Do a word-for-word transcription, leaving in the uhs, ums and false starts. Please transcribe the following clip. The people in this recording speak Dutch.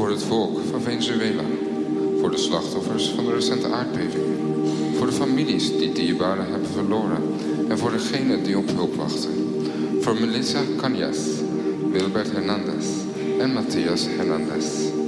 voor het volk van Venezuela. Voor de slachtoffers van de recente aardbeving. Voor de families die dierbaren hebben verloren. En voor degenen die op hulp wachten. Voor Melissa Cañas, Wilbert Hernandez en Matthias Hernandez.